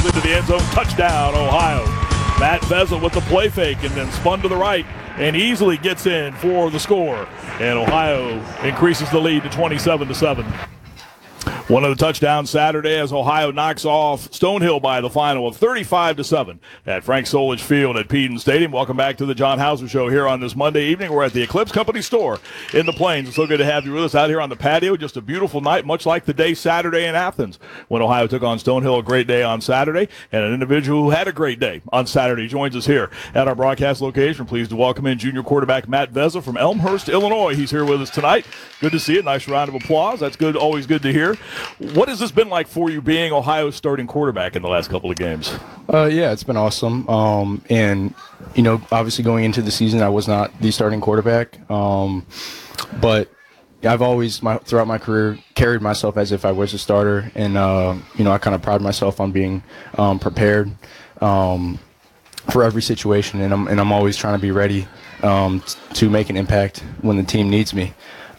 launches into the end zone. Touchdown, Ohio. Matt Vezza with the play fake and then spun to the right and easily gets in for the score. And Ohio increases the lead to 27-7. One of the touchdowns Saturday as Ohio knocks off Stonehill by the final of 35-7 at Frank Solich Field at Peden Stadium. Welcome back to the John Hauser Show here on this Monday evening. We're at the Eclipse Company store in the Plains. It's so good to have you with us out here on the patio. Just a beautiful night, much like the day Saturday in Athens when Ohio took on Stonehill. A great day on Saturday, and an individual who had a great day on Saturday joins us here at our broadcast location. Pleased to welcome in junior quarterback Matt Vezza from Elmhurst, Illinois. He's here with us tonight. Good to see it. Nice round of applause. That's good. Always good to hear. What has this been like for you being Ohio's starting quarterback in the last couple of games? Yeah, it's been awesome. And, obviously going into the season, I was not the starting quarterback. But I've always, throughout my career, carried myself as if I was a starter. And, I kind of pride myself on being prepared for every situation. And I'm always trying to be ready to make an impact when the team needs me.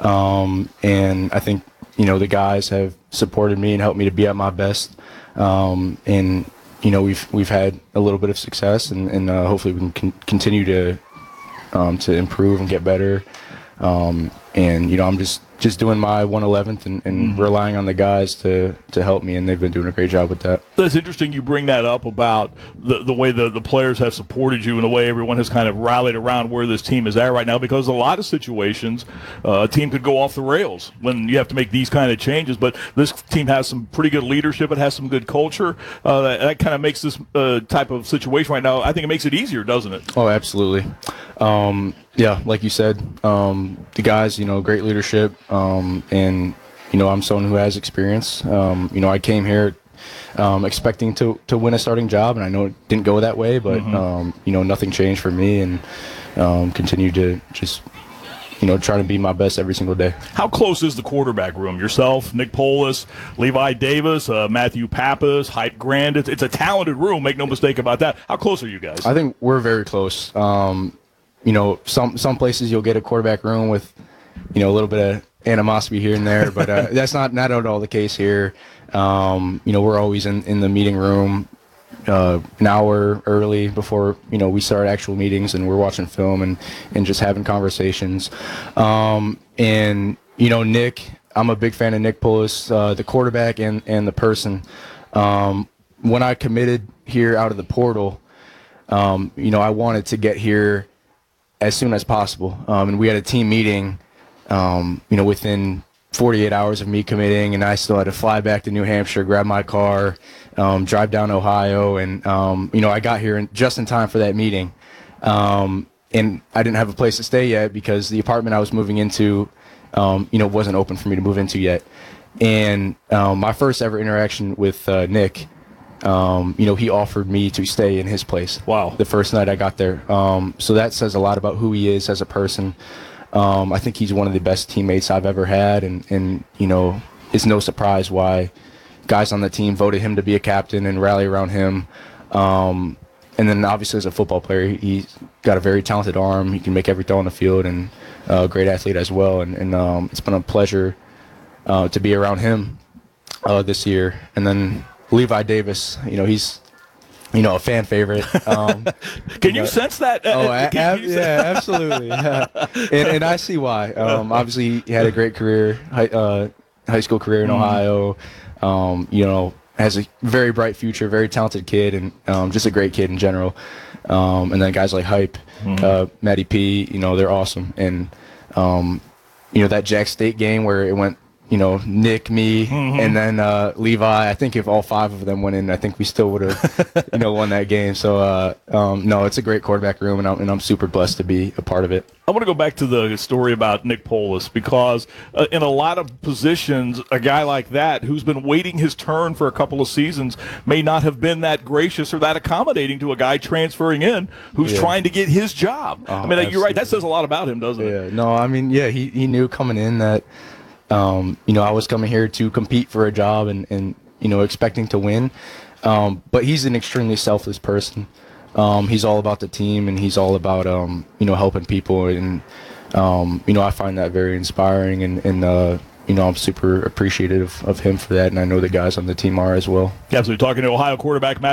And I think, the guys have supported me and helped me to be at my best. And, we've had a little bit of success, and hopefully we can continue to improve and get better. And, I'm just doing my 111th and relying on the guys to help me, and they've been doing a great job with that. That's interesting you bring that up about the way the players have supported you and the way everyone has kind of rallied around where this team is at right now, because a lot of situations a team could go off the rails when you have to make these kind of changes, but this team has some pretty good leadership. It has some good culture. That kind of makes this type of situation right now, I think it makes it easier, doesn't it? Oh, absolutely. Yeah, like you said, the guys, great leadership, and, I'm someone who has experience. I came here expecting to win a starting job, and I know it didn't go that way, but, nothing changed for me, and continue to just, try to be my best every single day. How close is the quarterback room? Yourself, Nick Polis, Levi Davis, Matthew Pappas, Hype Grand. It's a talented room, make no mistake about that. How close are you guys? I think we're very close. Some places you'll get a quarterback room with, a little bit of animosity here and there, but that's not at all the case here. We're always in the meeting room an hour early before, we start actual meetings, and we're watching film and just having conversations. Nick, I'm a big fan of Nick Polis, the quarterback and the person. When I committed here out of the portal, I wanted to get here as soon as possible. And we had a team meeting, within 48 hours of me committing, and I still had to fly back to New Hampshire, grab my car, drive down to Ohio, and, I got here just in time for that meeting. And I didn't have a place to stay yet because the apartment I was moving into, wasn't open for me to move into yet. And my first ever interaction with Nick, he offered me to stay in his place. Wow. The first night I got there. So that says a lot about who he is as a person. I think he's one of the best teammates I've ever had, and it's no surprise why guys on the team voted him to be a captain and rally around him. And then obviously as a football player, he's got a very talented arm. He can make every throw on the field, and a great athlete as well. And it's been a pleasure to be around him this year. And then Levi Davis, he's a fan favorite. Can you sense that? Absolutely. Yeah. And I see why. Obviously, he had a great career, high school career in Ohio. Has a very bright future, very talented kid, and just a great kid in general. And then guys like Hype, Matty P, they're awesome. And, that Jack State game where it went, Nick, me, and then Levi. I think if all five of them went in, I think we still would have, won that game. So, no, it's a great quarterback room, and I'm super blessed to be a part of it. I want to go back to the story about Nick Polis, because in a lot of positions, a guy like that who's been waiting his turn for a couple of seasons may not have been that gracious or that accommodating to a guy transferring in who's trying to get his job. You're right. That says a lot about him, doesn't it? No, he knew coming in that, I was coming here to compete for a job and expecting to win. But he's an extremely selfless person. He's all about the team, and he's all about, helping people. And, I find that very inspiring, and I'm super appreciative of him for that. And I know the guys on the team are as well. Absolutely. Talking to Ohio quarterback Matt